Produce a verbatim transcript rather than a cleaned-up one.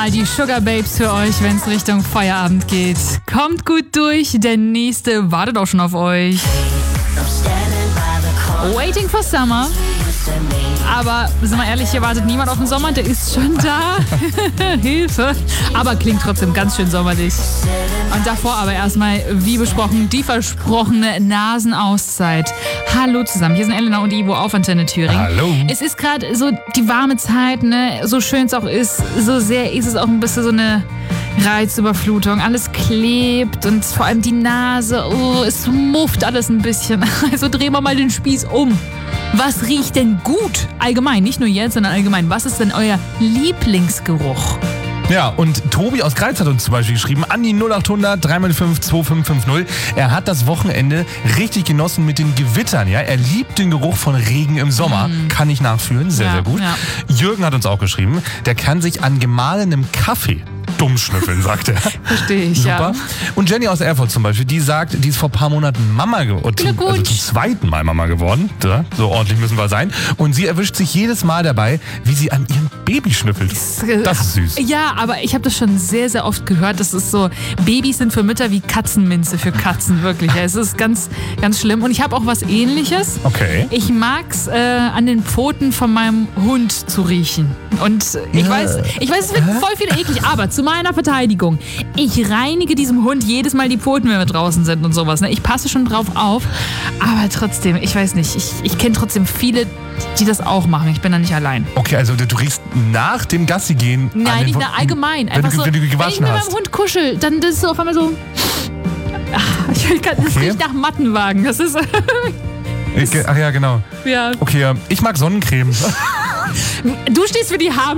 nochmal die Sugar Babes für euch, wenn es Richtung Feierabend geht. Kommt gut durch, der nächste wartet auch schon auf euch. Waiting for Summer. Aber, sind wir ehrlich, hier wartet niemand auf den Sommer, der ist schon da. Hilfe. Aber klingt trotzdem ganz schön sommerlich. Und davor aber erstmal, wie besprochen, die versprochene Nasenauszeit. Hallo zusammen, hier sind Elena und Ivo auf Antenne Thüringen. Hallo. Es ist gerade so die warme Zeit, ne? So schön es auch ist, so sehr ist es auch ein bisschen so eine Reizüberflutung. Alles klebt und vor allem die Nase, oh, es mufft alles ein bisschen. Also drehen wir mal den Spieß um. Was riecht denn gut? Allgemein, nicht nur jetzt, sondern allgemein. Was ist denn euer Lieblingsgeruch? Ja, und Tobi aus Greiz hat uns zum Beispiel geschrieben, an die null acht hundert drei fünf zwei fünf fünf null. Er hat das Wochenende richtig genossen mit den Gewittern. Ja, er liebt den Geruch von Regen im Sommer. Mm. Kann ich nachfühlen, sehr, ja, sehr gut. Ja. Jürgen hat uns auch geschrieben, der kann sich an gemahlenem Kaffee dumm schnüffeln, sagt er. Verstehe ich, Super. ja. Und Jenny aus Erfurt zum Beispiel, die sagt, die ist vor ein paar Monaten Mama geworden. Also zum zweiten Mal Mama geworden. Ja, so ordentlich müssen wir sein. Und sie erwischt sich jedes Mal dabei, wie sie an ihrem Baby schnüffelt. Das ist süß. Ja, aber ich habe das schon sehr, sehr oft gehört. Das ist so, Babys sind für Mütter wie Katzenminze für Katzen, wirklich. Es ist ganz, ganz schlimm. Und ich habe auch was Ähnliches. Okay. Ich mag's äh, an den Pfoten von meinem Hund zu riechen. Und ich Ja. weiß, ich weiß, es wird voll viel eklig, aber zu meiner Verteidigung, ich reinige diesem Hund jedes Mal die Pfoten, wenn wir draußen sind und sowas. Ne? Ich passe schon drauf auf, aber trotzdem, ich weiß nicht, ich, ich kenne trotzdem viele, die das auch machen. Ich bin da nicht allein. Okay, also du riechst nach dem Gassi gehen. Nein, nicht nach allgemein. Einfach wenn, du, so, wenn du gewaschen wenn ich mit hast. meinem Hund kuschel, dann das ist so auf einmal so. Ach, ich kann, das Okay. riecht nach Mattenwagen. Das ist. Ich, ach ja, genau. Ja. Okay, ich mag Sonnencreme. Du stehst für die Haare.